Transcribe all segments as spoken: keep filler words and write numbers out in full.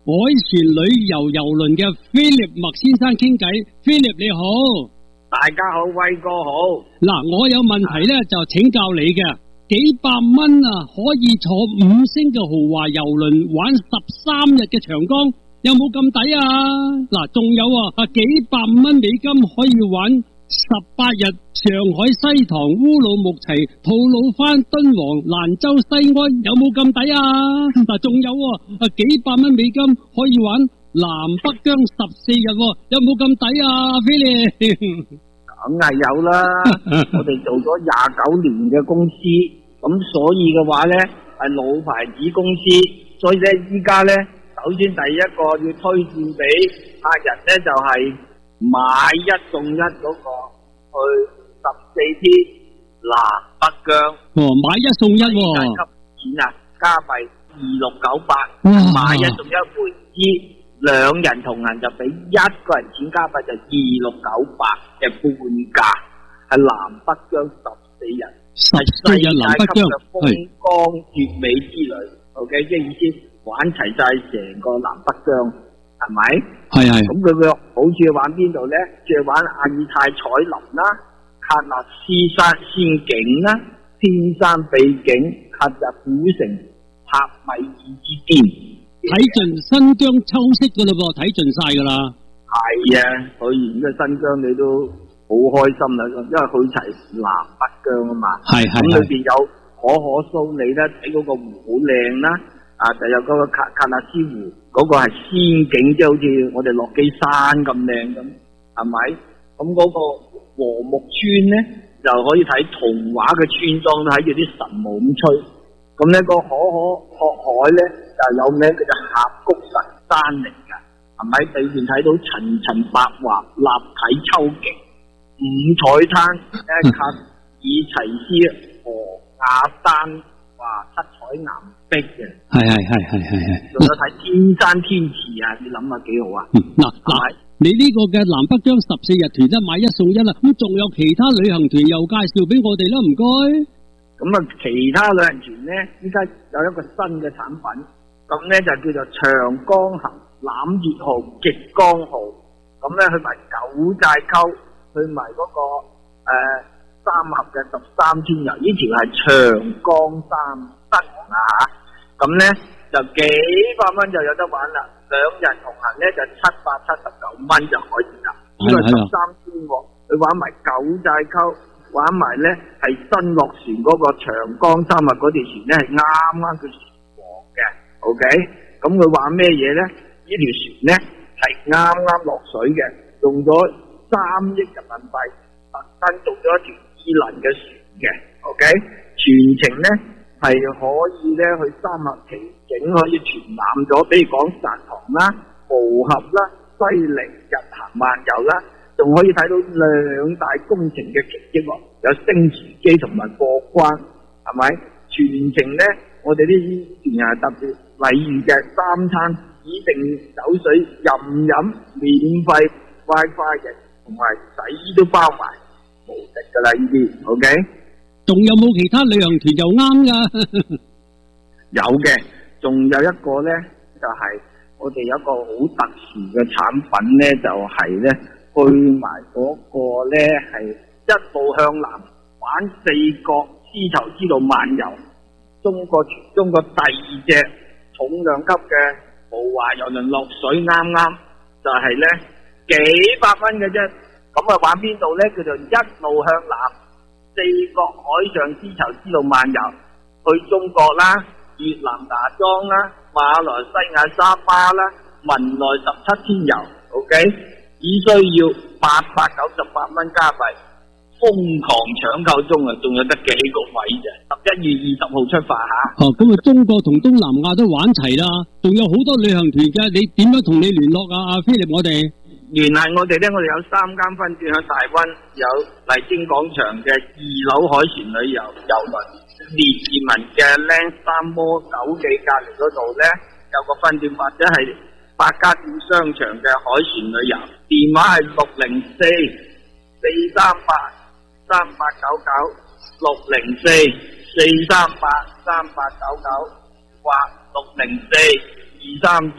海船旅遊郵輪嘅 Philip 麥先生傾偈。Philip 你好， 大家好，威哥好。 嗱，我有問題咧就請教你嘅，幾百蚊啊可以坐五星嘅豪華郵輪玩十三日嘅長江，有冇咁抵啊？嗱，仲有啊，幾百蚊美金可以玩十八日上海西塘烏魯木齊吐魯番敦煌蘭州西安，有冇咁抵啊？嗱，仲有啊，幾百蚊美金可以玩南北疆十四日，有冇咁抵啊？菲利， 梗係有啦，我哋做咗廿九年嘅公司，咁所以嘅話呢係老牌子公司，所以呢依家呢，首先第一個要推薦俾客人呢，就係、是。買一送一嗰個去十四天南北疆哦，買一送一喎， 級錢啊，加幣二六九八，買一送一換之兩人同行就俾一個人錢加幣就二六九八嘅半價，係南北疆十四日，係世界級嘅風光絕美之旅 ，OK， 即係意思玩齊晒成個南北疆。係咪？ 係係。咁佢嘅好處玩邊度咧？即係玩阿爾泰彩林啦、喀納斯山仙境啦、天山秘境、喀什古城、帕米爾之巔， 睇盡新疆秋色噶啦噃，睇盡晒噶啦。 係啊，去完嘅新疆你都好開心啦，因為去齊南北疆啊嘛。係係。咁裏邊有可可蘇里咧，睇嗰個湖好靚啦。啊，就有嗰個喀喀納斯湖，嗰、那個係仙境，即係好似我哋落基山咁靚咁，係咪？咁嗰個禾木村咧，就可以睇童話嘅村莊，睇住啲神霧咁吹。咁呢個可可學海咧，就有名叫做峽谷神山嚟㗎，係咪？對面睇到層層白華，立體秋景，五彩灘，誒喀爾齊斯河雅丹。哇！七彩岩壁嘅， 係係係係係係， 仲有睇天山天池啊！你諗下幾好啊？ 嗱嗱、嗯，你呢個嘅南北疆十四日團一買一送一啦，咁仲有其他旅行團又介紹俾我哋啦，唔該。 咁啊，其他旅行團咧，依家有一個新嘅產品，咁咧就叫做長江行攬月號、極江號，咁咧去埋九寨溝，去埋嗰、那個誒。呃三峽嘅十三天遊，呢條係長江三德啊嚇，咁咧就幾百蚊就有得玩啦，兩人同行咧就七百七十九蚊就可以啦。呢個十三天喎，去玩埋九寨溝，玩埋咧係新落船嗰個長江三峽嗰條船咧係啱啱叫船王嘅 ，OK，咁佢玩咩嘢咧？呢條船咧係啱啱落水嘅，用咗三億人民幣特登做咗一條智能嘅船嘅 ，OK， 全程咧係可以咧去三峽奇景可以全覽咗，比如講佛堂啦、無合啦、西寧日行漫遊啦，仲可以睇到兩大工程嘅奇蹟喎，有升船機同埋過關，係咪？全程咧，我哋啲團員特別禮遇嘅三餐指定酒水任飲，免費 WiFi 嘅，同埋洗衣都包埋。無敵噶啦呢啲 ，OK？ 仲有冇其他旅行團又啱噶？ 有嘅，仲有一個咧，就係、是、我哋有一個好特殊嘅產品咧，就係、是、咧去埋嗰個咧係一路向南玩四國絲綢之路漫遊，中國全中國第二隻重量級嘅豪華郵輪落水，啱啱就係咧幾百蚊嘅啫。咁啊玩邊度咧？叫做一路向南，四國海上絲綢之路漫遊，去中國啦、越南芽莊啦、馬來西亞沙巴啦、文萊十七天遊 ，OK， 只需要八百九十八蚊加幣，瘋狂搶購中啊！仲有得幾個位啫？十一月二十號出發吓。 哦，咁啊，中國同東南亞都玩齊啦，仲有好多旅行團嘅，你點樣同你聯絡啊？阿菲力，我哋。 聯繫我哋咧，我哋有三間分店喺大灣，有麗晶廣場嘅二樓海船旅遊遊輪，列治文嘅靚山摩九記隔離嗰度咧有個分店，或者係百家店商場嘅海船旅遊，電話係六零四四三八三八九九，六零四四三八三八九九或六零四二三二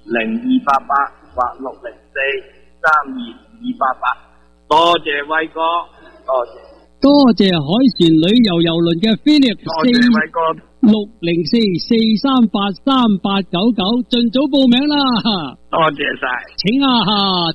零二八八或六零四三二二八八。多謝威哥，多謝。 多謝海船旅遊郵輪嘅 Philip 多謝威哥。 六零四四三八三八九九，盡早報名啦！ 多謝晒， 請啊！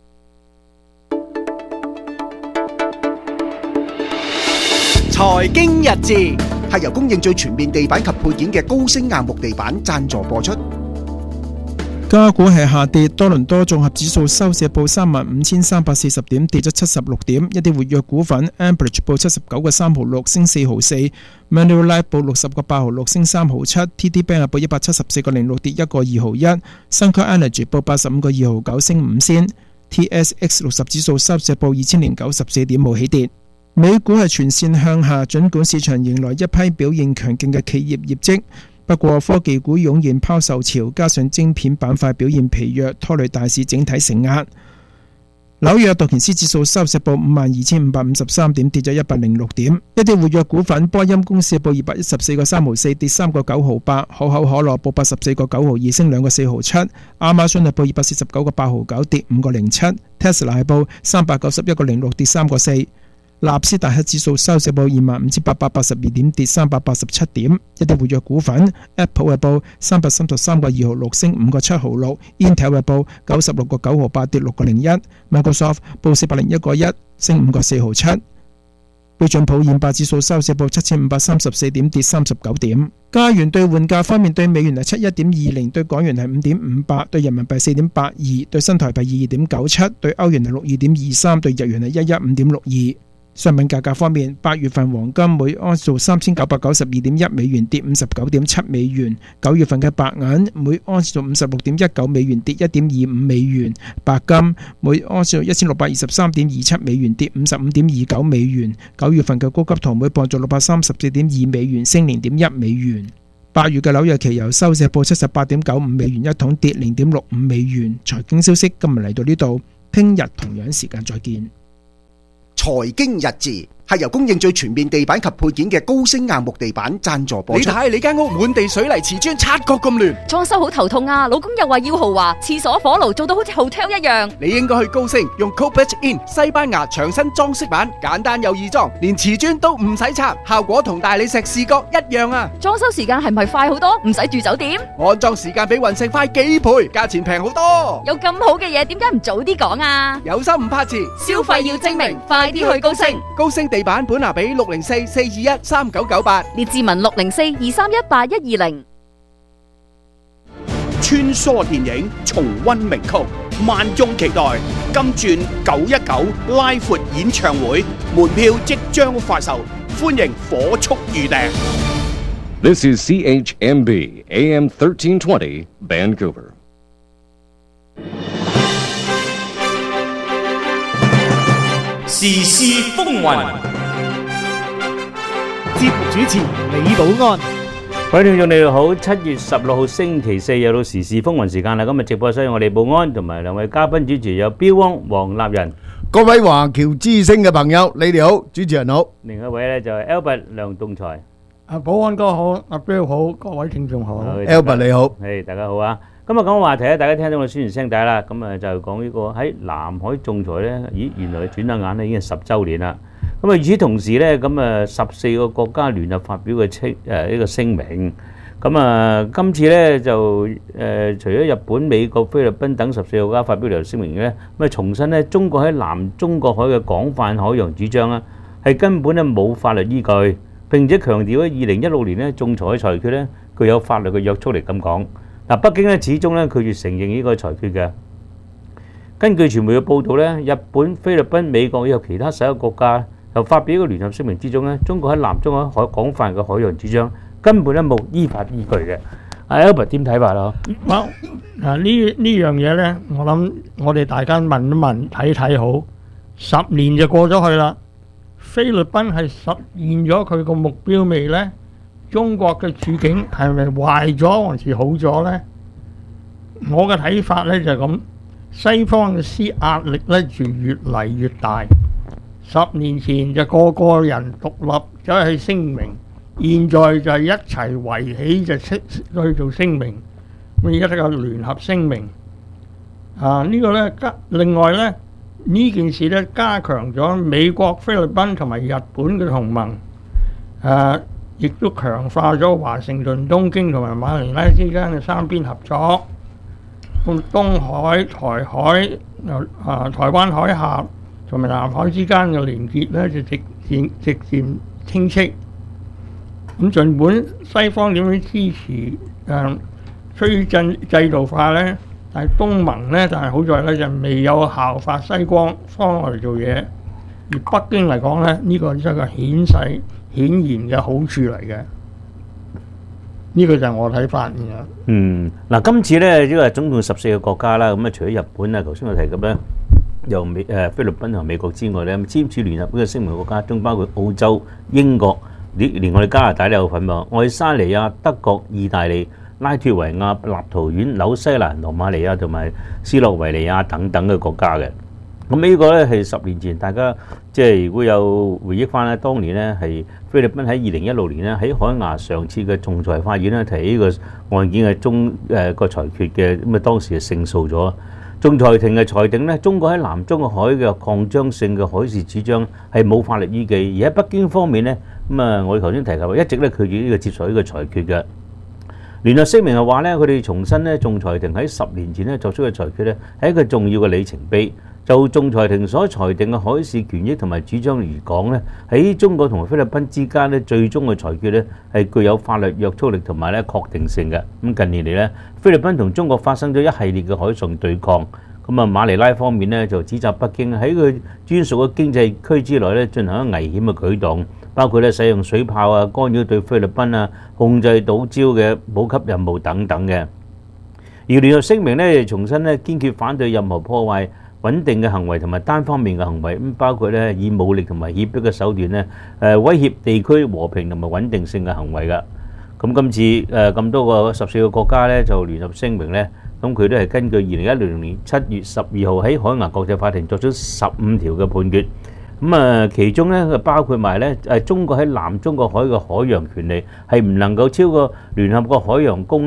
財經日誌係由供應最全面地板及配件嘅高升硬木地板贊助播出。 加股係下跌，多倫多綜合指數收市報三萬五千三百四十點，跌咗七十六點。一啲活躍股份 Ambridge 報七十九個三毫六，升四毫四 ；Manulife 報六十個八毫六，升三毫七 ；T D Bank 報一百七十四個零六，跌一個二毫一 ；Suncor Energy 報八十五個二毫九，升五仙 ；T S X 六十指數收市報二千零九十四點，冇起跌。美股係全線向下，儘管市場迎來一批表現強勁嘅企業業績。不過科技股湧現拋售潮，加上晶片板塊表現疲弱，拖累大市整體承壓。紐約道瓊斯指數收市報五萬二千五百五十三點，跌咗一百零六點。一啲活躍股份，波音公司報二百一十四個三毫四，跌三個九毫八；可口可樂報八十四個九毫二，升兩個四毫七；亞馬遜係報二百四十九個八毫九，跌五個零七； Tesla 係報三百九十一個零六，跌三個四。納斯達克指數收市報二萬五千八百八十二點，跌三百八十七點。一啲活躍股份 ，Apple 係報三百三十三個二毫六，升五個七毫六 ；Intel 係報九十六個九毫八，跌六個零一 ；Microsoft 報四百零一個一，升五個四毫七。標準普爾五百指數收市報七千五百三十四點，跌三十九點。加元兌換價方面，對美元係七一點二零，對港元係五點五八，對人民幣四點八二，對新台幣二點九七，對歐元係六二點二三，對日元係一一五點六二。商品價格方面，八月份黃金每盎司三千九百九十二點一美元，跌五十九點七美元；九月份嘅白銀每盎司五十六點一九美元，跌一點二五美元；白金每盎司一千六百二十三點二七美元，跌五十五點二九美元；九月份嘅高級銅每磅做六百三十四點二美元，升零點一美元。八月嘅紐約期油收市報七十八點九五美元一桶，跌零點六五美元。財經消息今日嚟到呢度，聽日同樣時間再見。 財經日誌係由供應最全面地板及配件嘅高升硬木地板贊助播出。 你睇你間屋滿地水泥瓷磚，察覺咁亂， 裝修好頭痛啊！老公又話要豪華，廁所火爐做到好似 hotel 一樣。 你應該去高升，用 Cobalt In 西班牙牆身裝飾板，簡單又易裝，連瓷磚都唔使拆，效果同大理石視覺一樣啊！ 裝修時間係咪快好多？唔使住酒店？ 安裝時間比雲石快幾倍，價錢平好多。 有咁好嘅嘢，點解唔早啲講啊？ 有心唔怕遲， 消費要精明，快啲去高升。 高升地板本拿比六零四四二一三九九八， 列志文六零四二三一八一二零。 穿梭電影，重溫名曲，萬眾期待金鑽九一九拉闊演唱會，門票即將發售，歡迎火速預訂。 This is C H M B A M thirteen twenty Vancouver。 時事風雲， 節目主持李寶安。 各位聽眾你哋好，七月十六號星期四又到時事風雲時間啦。今日直播室有我哋寶安同埋兩位嘉賓主持，有標汪黃立仁。 各位華僑之聲嘅朋友，你哋好，主持人好。 另一位咧就係 Albert 梁棟才。 阿寶安哥好，阿標好，各位聽眾好。 Albert 你好， 係大家好啊。今日講個話題咧，大家聽到我宣傳聲帶啦，咁啊就講呢個喺南海仲裁咧，咦原來轉下眼咧已經係十週年啦。咁啊與此同時咧，咁啊十四個國家聯合發表嘅稱誒呢個聲明，咁啊今次咧就誒除咗日本、美國、菲律賓等十四個國家發表聯合聲明咧，咁啊重申咧中國喺南中國海嘅廣泛海洋主張啊，係根本咧冇法律依據，並且強調喺二零一六年咧仲裁嘅裁決咧具有法律嘅約束力咁講。嗱，北京咧始終咧拒絕承認呢個裁決嘅。根據傳媒嘅報導咧，日本、菲律賓、美國以及其他十一個國家就發表呢個聯合聲明之中咧，中國喺南中海廣泛嘅海洋主張根本咧冇依法依據嘅。阿 Albert 點睇法啊？ 好嗱，呢呢樣嘢咧，我諗我哋大家問一問睇睇好，十年就過咗去啦。菲律賓係實現咗佢個目標未咧？中國嘅處境係咪壞咗還是好咗呢？我嘅睇法呢就係咁，西方嘅施壓力呢就越嚟越大。十年前就個個人獨立走去聲明，現在就係一齊圍起就出去做聲明。 咁而家有個聯合聲明。啊，呢個咧加另外咧呢件事咧加強咗美國、菲律賓同埋日本嘅同盟，誒亦都強化咗華盛頓、東京同埋馬尼拉之間嘅三邊合作。咁東海、台海、啊台灣海峽同埋南海之間嘅連結咧就直漸直漸清晰。咁儘管西方點樣支持誒推進制度化咧？但係東盟咧，但係好在咧就未有效法西方方嚟做嘢，而北京嚟講咧，呢、這個真係個顯勢顯然嘅好處嚟嘅。呢、這個就係我睇法嘅。 嗯，嗱，今次咧呢個總共十四個國家啦，咁啊除咗日本啊，頭先我提及咧，由美誒菲律賓同美國之外咧，簽署聯合呢個聲明國家中包括澳洲、英國，連連我哋加拿大都有份喎，愛沙尼亞、德國、意大利、拉脱維亞、立陶宛、紐西蘭、羅馬尼亞同埋斯洛維尼亞等等嘅國家嘅。咁呢個咧係十年前，大家即係如果有回憶翻咧，當年咧係菲律賓喺二零一六年咧喺海牙上次嘅仲裁法院咧提呢個案件嘅終誒個裁決嘅，咁啊當時係勝訴咗。仲裁庭嘅裁定咧，中國喺南中國海嘅擴張性嘅海事主張係冇法律依據，而喺北京方面咧，咁啊我哋頭先提及一直咧拒絕呢個接受呢個裁決嘅。聯合聲明係話咧，佢哋重申咧，仲裁庭喺十年前咧作出嘅裁決咧係一個重要嘅里程碑。就仲裁庭所裁定嘅海事權益同埋主張而講咧，喺中國同菲律賓之間咧，最終嘅裁決咧係具有法律約束力同埋咧確定性嘅。咁近年嚟咧，菲律賓同中國發生咗一系列嘅海上對抗。咁啊，馬尼拉方面咧就指責北京喺佢專屬嘅經濟區之內咧進行一危險嘅舉動，包括咧使用水炮啊、干擾對菲律賓啊、控制島礁嘅補給任務等等嘅。而聯合聲明咧重申咧堅決反對任何破壞穩定嘅行為同埋單方面嘅行為，咁包括咧以武力同埋脅迫嘅手段咧誒威脅地區和平同埋穩定性嘅行為㗎。咁今次誒咁多個十四個國家咧就聯合聲明咧。咁佢都係根據二零一六年七月十二號喺海牙國際法庭作出十五條嘅判決，咁啊其中咧包括埋咧誒中國喺南中國海嘅海洋權利係唔能夠超過聯合國海洋公